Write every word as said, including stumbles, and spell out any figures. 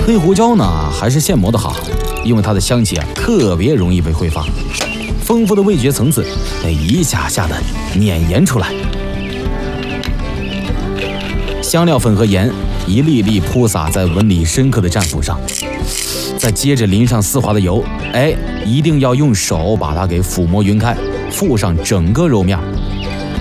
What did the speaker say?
黑胡椒呢，还是现磨的好，因为它的香气啊特别容易被挥发，丰富的味觉层次被一下下的碾研出来。香料粉和盐一粒粒铺洒在纹理深刻的战斧上，再接着淋上丝滑的油，哎，一定要用手把它给抚摸匀开，覆上整个肉面，